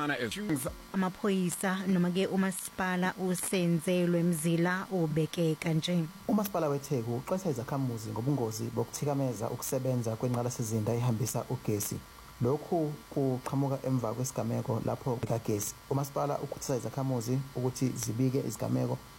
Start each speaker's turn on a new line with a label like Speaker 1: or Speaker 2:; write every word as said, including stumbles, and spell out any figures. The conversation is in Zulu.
Speaker 1: Amaphoyisa noma ke umasipala usenzelwe Mzila ubeke kanje.
Speaker 2: Umasipala weTheku uxwayisa izakhamuzi ngobungozi bokuthikameza ukusebenza kwenqalasizinda ehambisa ugesi. Lokhu kuqhamuka emva kwesigameko lapho ikagesi. Umasipala ukhuthaza izakhamuzi ukuthi zibike izigameko